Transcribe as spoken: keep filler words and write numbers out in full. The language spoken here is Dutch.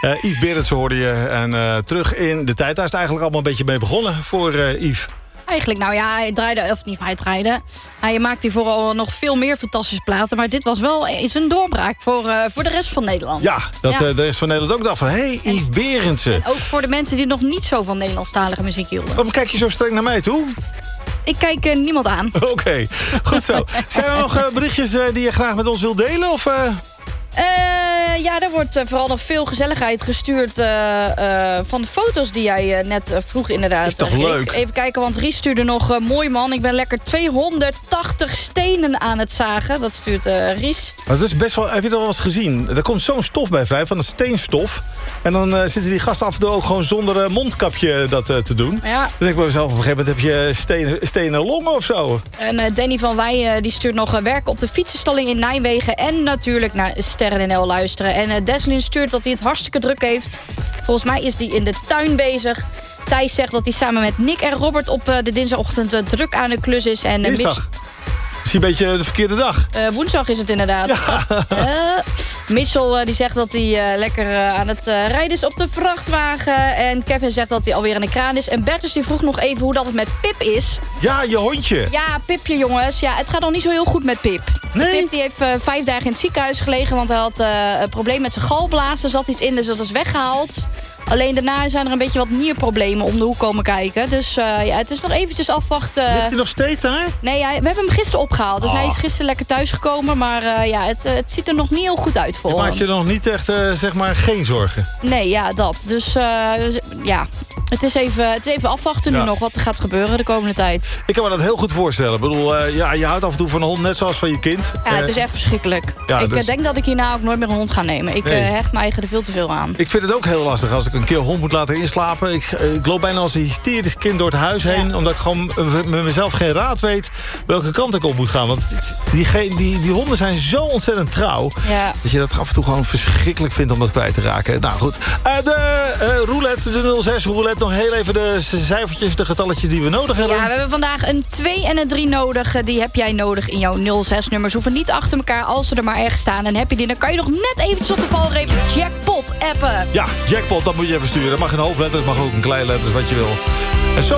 Uh, Yves Berendsen hoorde je. En uh, terug in de tijd. Daar is het eigenlijk allemaal een beetje mee begonnen voor uh, Yves. Eigenlijk, nou ja, hij draaide, of niet, hij draaide. Hij maakte hier vooral nog veel meer fantastische platen. Maar dit was wel eens een doorbraak voor, uh, voor de rest van Nederland. Ja, dat ja. Uh, de rest van Nederland ook dacht van... hé, hey, Yves Berendsen. En ook voor de mensen die nog niet zo van Nederlandstalige muziek hielden. Waarom kijk je zo streng naar mij toe? Ik kijk uh, niemand aan. Oké, okay, goed zo. Zijn er nog uh, berichtjes uh, die je graag met ons wilt delen? Of... Uh... Uh, ja, er wordt uh, vooral nog veel gezelligheid gestuurd uh, uh, van de foto's die jij uh, net uh, vroeg inderdaad. Is toch uh, leuk? Even kijken, want Ries stuurde nog... Uh, mooi man, ik ben lekker tweehonderdtachtig stenen aan het zagen. Dat stuurt uh, Ries. Maar dat is best wel, heb je dat wel eens gezien? Er komt zo'n stof bij vrij, van een steenstof. En dan uh, zitten die gasten af en toe ook gewoon zonder uh, mondkapje dat uh, te doen. Ja. Dan denk ik bij mezelf, op een gegeven moment heb je stenen, stenen longen of zo. En uh, Danny van Wij uh, die stuurt nog uh, werken op de fietsenstalling in Nijmegen. En natuurlijk naar Sterren N L luisteren. En uh, Deslin stuurt dat hij het hartstikke druk heeft. Volgens mij is hij in de tuin bezig. Thijs zegt dat hij samen met Nick en Robert op uh, de dinsdagochtend uh, druk aan de klus is. En, uh, Dinsdag? Is een beetje de verkeerde dag. Uh, woensdag is het inderdaad. Ja. Uh, Mitchell uh, die zegt dat hij uh, lekker uh, aan het uh, rijden is op de vrachtwagen. En Kevin zegt dat hij alweer aan de kraan is. En Bertus die vroeg nog even hoe dat het met Pip is. Ja, je hondje. Ja, Pipje jongens. Ja, het gaat nog niet zo heel goed met Pip. Nee? Pip die heeft uh, vijf dagen in het ziekenhuis gelegen. Want hij had uh, een probleem met zijn galblaas. Er zat iets in, dus dat is weggehaald. Alleen daarna zijn er een beetje wat nierproblemen om de hoek komen kijken. Dus uh, ja, het is nog eventjes afwachten. Ligt hij nog steeds daar? Nee, hij, we hebben hem gisteren opgehaald. Dus oh. hij is gisteren lekker thuisgekomen. Maar uh, ja, het, het ziet er nog niet heel goed uit voor je hem. maak je nog niet echt, uh, zeg maar, geen zorgen? Nee, ja, dat. Dus uh, ja, het is even, het is even afwachten ja. nu nog wat er gaat gebeuren de komende tijd. Ik kan me dat heel goed voorstellen. Ik bedoel, uh, ja, je houdt af en toe van een hond net zoals van je kind. Ja, het is echt verschrikkelijk. Ja, ik dus... denk dat ik hierna ook nooit meer een hond ga nemen. Ik nee. uh, hecht mijn eigen er veel te veel aan. Ik vind het ook heel lastig als ik een keer hond moet laten inslapen. Ik, ik loop bijna als een hysterisch kind door het huis heen. Ja. Omdat ik gewoon met mezelf geen raad weet welke kant ik op moet gaan. Want die, die, die, die honden zijn zo ontzettend trouw. Ja. Dat je dat af en toe gewoon verschrikkelijk vindt om dat kwijt te raken. Nou goed. Uh, de uh, roulette, de nul zes roulette. Nog heel even de cijfertjes, de getalletjes die we nodig hebben. Ja, we hebben vandaag een twee en een drie nodig. Die heb jij nodig in jouw nul zes nummers. Hoeven niet achter elkaar als ze er maar ergens staan. En heb je die, dan kan je nog net eventjes op de valreep jackpot appen. Ja, jackpot, dat moet je even sturen. Dat mag een hoofdletter, dat mag ook een kleinletter, wat je wil. En zo